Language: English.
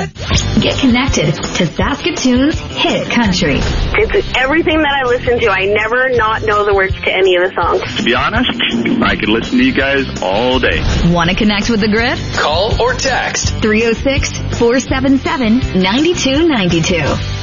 Get connected to Saskatoon's hit country. It's everything that I listen to. I never not know the words to any of the songs. To be honest, I could listen to you guys all day. Want to connect with the Grid? Call or text 306-477-9292.